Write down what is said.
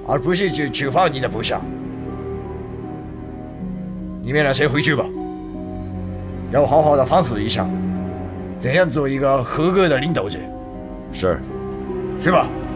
而不是去放你的部下。你们俩先回去吧，要好好的反思一下，怎样做一个合格的领导者。 是。 去吧。